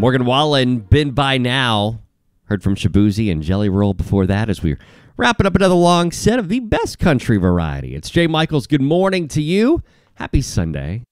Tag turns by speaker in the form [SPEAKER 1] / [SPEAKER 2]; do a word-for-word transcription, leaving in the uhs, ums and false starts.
[SPEAKER 1] Morgan Wallen, Been By Now. Heard from Shabuzi and Jelly Roll before that as we're wrapping up another long set of the best country variety. It's Jay Michaels. Good morning to you. Happy Sunday.